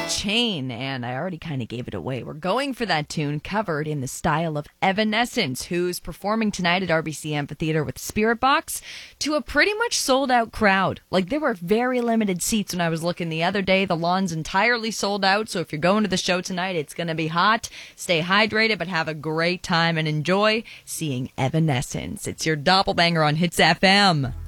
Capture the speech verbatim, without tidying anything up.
Chain, and I already kind of gave it away. We're going for that tune covered in the style of Evanescence, who's performing tonight at R B C Amphitheater with Spirit Box to a pretty much sold out crowd. Like, there were very limited seats when I was looking the other day. The lawn's entirely sold out, so if you're going to the show tonight, it's going to be hot. Stay hydrated, but have a great time and enjoy seeing Evanescence. It's your Doppelbanger on Hits F M.